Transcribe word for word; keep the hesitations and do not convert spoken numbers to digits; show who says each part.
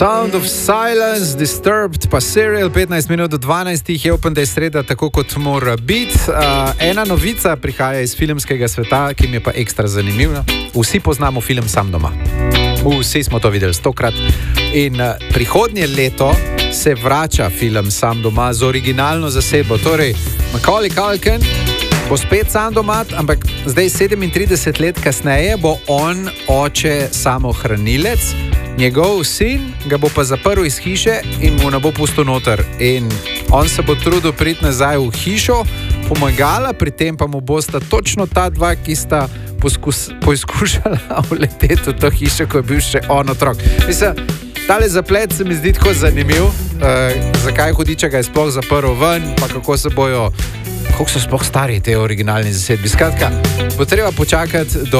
Speaker 1: Sound of Silence, Disturbed, pa Serial, petnajst minut do dvanajstih je Open Day sreda, tako kot mora biti. Uh, ena novica prihaja iz filmskega sveta, ki mi je pa ekstra zanimiva. Vsi poznamo film Sam doma. Vsi smo to videli stokrat. In uh, prihodnje leto se vrača film Sam doma z originalno zasedbo. Torej, Macaulay Culkin bo spet sam doma, ampak zdaj sedemintrideset let kasneje bo on oče samohranilec. Njegov sin ga bo pa zaprl iz hiše in mu ne bo pustil noter. In on se bo trudil priti nazaj v hišo, pomagala, pri tem pa mu bosta točno ta dva, ki sta poskus, poizkušala uleteti v to hišo, ko je bil še on otrok. Mislim, tale zaplet se mi zdi tako zanimiv, uh, zakaj hudiča ga je sploh zaprl ven, pa kako se bojo, koliko so sploh stari te originalni zasedbi. Skratka, bo treba počakati do